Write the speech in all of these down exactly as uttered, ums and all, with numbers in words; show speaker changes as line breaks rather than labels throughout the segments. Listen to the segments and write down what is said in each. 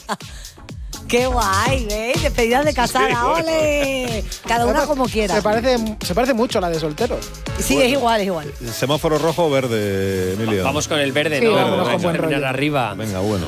¡Qué guay! ¿Veis? Despedidas de casada, sí, bueno. ¡Ole! Cada una como quiera.
Se parece, se parece mucho a la de solteros.
Sí, bueno, es igual, es igual.
¿Semáforo rojo o verde, Emilia?
Vamos con el verde,
sí,
¿no?
Verde,
vamos
con
a terminar arriba.
Venga, bueno.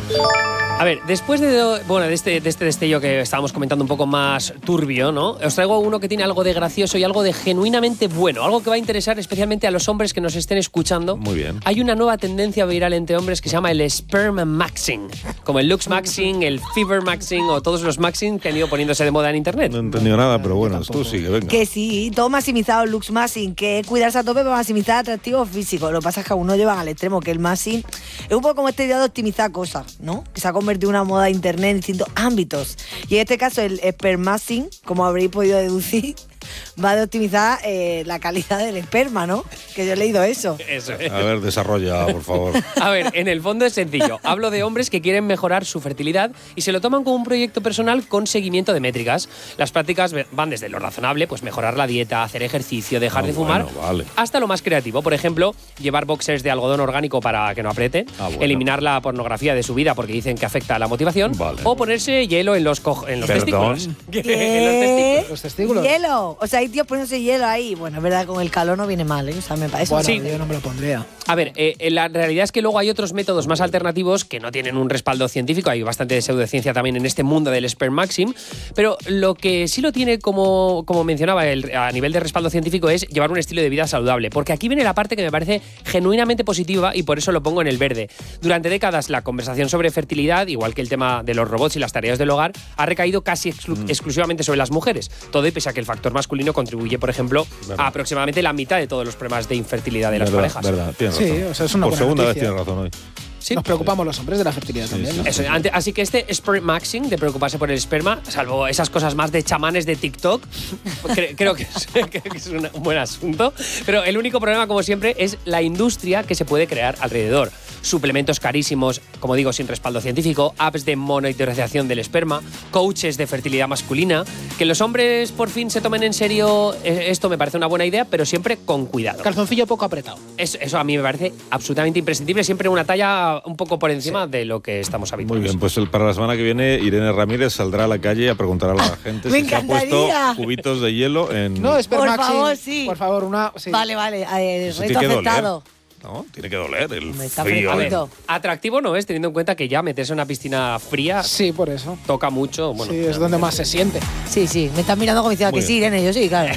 A ver, después de, bueno, de, este, de este destello que estábamos comentando un poco más turbio, ¿no? Os traigo uno que tiene algo de gracioso y algo de genuinamente bueno. Algo que va a interesar especialmente a los hombres que nos estén escuchando.
Muy bien.
Hay una nueva tendencia viral entre hombres que se llama el sperm maxing. Como el lux maxing, el fever maxing o todos los maxing que han ido poniéndose de moda en internet.
No he entendido nada, pero bueno, tú sigue, venga.
Que sí, todo maximizado, el lux maxing, que es cuidarse a tope para maximizar atractivo físico. Lo que pasa es que aún no llevan al extremo, que el maxing es un poco como esta idea de optimizar cosas, ¿no? Que se ha convertido en una moda de internet en distintos ámbitos. Y en este caso el sperm maxing, como habréis podido deducir, va de optimizar eh, la calidad del esperma, ¿no? Que yo he leído eso.
Eso es.
A ver, desarrolla, por favor.
A ver, en el fondo es sencillo. Hablo de hombres que quieren mejorar su fertilidad y se lo toman como un proyecto personal con seguimiento de métricas. Las prácticas van desde lo razonable, pues mejorar la dieta, hacer ejercicio, dejar
Ah,
de fumar,
bueno, vale.
hasta lo más creativo. Por ejemplo, llevar boxers de algodón orgánico para que no apriete,
Ah, bueno.
eliminar la pornografía de su vida porque dicen que afecta a la motivación,
Vale.
o ponerse hielo en los, co en los
Perdón.
testículos.
¿Qué?
En los testículos.
Los testículos.
Hielo. O sea, hay tíos poniéndose hielo ahí. Bueno, es verdad, con el calor no viene mal, ¿eh? O sea, me parece.
Bueno,
Sí.
yo no me lo pondría.
A ver, eh, la realidad es que luego hay otros métodos más alternativos que no tienen un respaldo científico. Hay bastante de pseudociencia también en este mundo del sperm maxing. Pero lo que sí lo tiene, como, como mencionaba, el, a nivel de respaldo científico, es llevar un estilo de vida saludable. Porque aquí viene la parte que me parece genuinamente positiva y por eso lo pongo en el verde. Durante décadas la conversación sobre fertilidad, igual que el tema de los robots y las tareas del hogar, ha recaído casi exclu mm. exclusivamente sobre las mujeres. Todo y pese a que el factor masculino contribuye, por ejemplo,
verdad.
a aproximadamente la mitad de todos los problemas de infertilidad de las
verdad,
parejas.
Verdad, tienes
Sí,
razón.
o sea, es una
Por
buena
segunda
noticia.
vez tienes razón hoy.
Sí.
Nos preocupamos los hombres de la fertilidad
Sí,
también,
sí,
¿no?
sí.
Eso, ante, así que este sperm maxing, de preocuparse por el esperma, salvo esas cosas más de chamanes de TikTok, cre creo que es, que es una, un buen asunto. Pero el único problema, como siempre, es la industria que se puede crear alrededor. Suplementos carísimos, como digo, sin respaldo científico, apps de monitorización del esperma, coaches de fertilidad masculina. Que los hombres por fin se tomen en serio esto me parece una buena idea, pero siempre con cuidado.
Calzoncillo poco apretado.
Eso, eso a mí me parece absolutamente imprescindible, siempre una talla un poco por encima sí. de lo que estamos habituados.
Muy bien, pues el, para la semana que viene Irene Ramírez saldrá a la calle a preguntar a la gente
Me
si se ha puesto
encantaría.
cubitos de hielo en...
No, sperm
Por
maxing.
favor, sí.
Por favor, una... Sí.
Vale, vale. Eh,
Eso
reto
tiene que
aceptado.
doler. No, tiene que doler el
Me está
frío.
A ver,
fresquito.
atractivo no es, teniendo en cuenta que ya meterse en una piscina fría
Sí, por eso.
toca mucho. Bueno,
Sí, es donde más se siente.
Sí, sí. Me estás mirando como diciendo
Muy
que sí,
bien.
Irene. Yo sí, claro.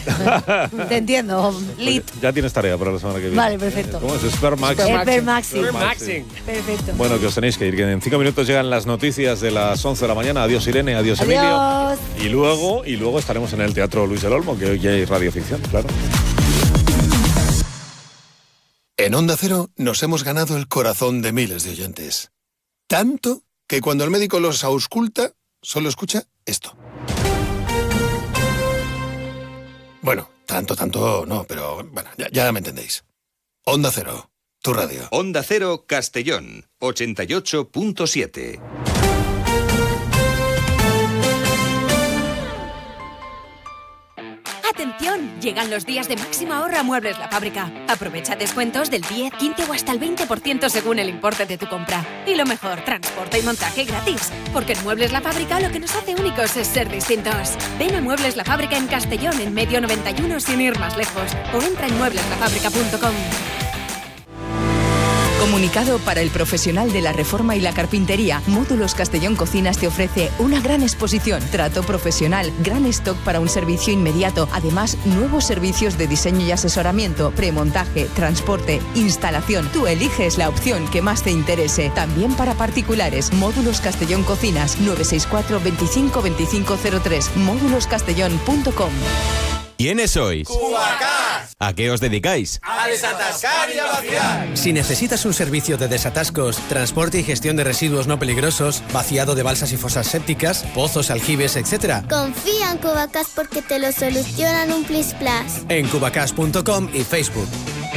Te entiendo.
Pues
Lit.
ya tienes tarea para la semana que viene.
Vale, perfecto.
¿Cómo es? Sperm maxing.
Sperm
Sperm maxing.
Sperm maxing.
Perfecto.
Bueno, que os tenéis que ir, que en cinco minutos llegan las noticias de las once de la mañana. Adiós Irene, adiós,
Adiós.
Emilio. Y luego, y luego estaremos en el Teatro Luis del Olmo, que hoy ya hay radioficción, claro.
En Onda Cero nos hemos ganado el corazón de miles de oyentes. Tanto que cuando el médico los ausculta, solo escucha esto. Bueno, tanto, tanto no, pero bueno, ya, ya me entendéis. Onda Cero, tu radio.
Onda Cero Castellón, ochenta y ocho punto siete.
¡Atención! Llegan los días de máxima ahorro a Muebles La Fábrica. Aprovecha descuentos del diez, quince o hasta el veinte por ciento según el importe de tu compra. Y lo mejor, transporte y montaje gratis. Porque en Muebles La Fábrica lo que nos hace únicos es ser distintos. Ven a Muebles La Fábrica en Castellón, en Medio noventa y uno, sin ir más lejos. O entra en muebles la fábrica punto com.
Comunicado para el profesional de la reforma y la carpintería. Módulos Castellón Cocinas te ofrece una gran exposición, trato profesional, gran stock para un servicio inmediato. Además, nuevos servicios de diseño y asesoramiento, premontaje, transporte, instalación. Tú eliges la opción que más te interese. También para particulares. Módulos Castellón Cocinas, nueve seis cuatro, veinticinco, veinticinco cero tres. módulos castellón punto com.
¿Quiénes sois?
¡Cubacás!
¿A qué os dedicáis?
¡A desatascar y a vaciar!
Si necesitas un servicio de desatascos, transporte y gestión de residuos no peligrosos, vaciado de balsas y fosas sépticas, pozos, aljibes, etcétera,
confía en Cubacás porque te lo solucionan un plis plas.
En cubacás punto com y Facebook.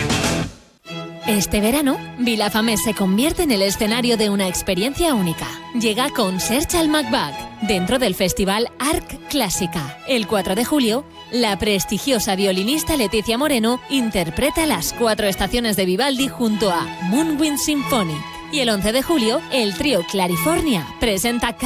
Este verano, Vilafamés se convierte en el escenario de una experiencia única. Llega Concerts al MacBac, dentro del festival Arc Clásica. El cuatro de julio, la prestigiosa violinista Leticia Moreno interpreta las cuatro estaciones de Vivaldi junto a Moonwind Symphonic. Y el once de julio, el trío Clarifornia presenta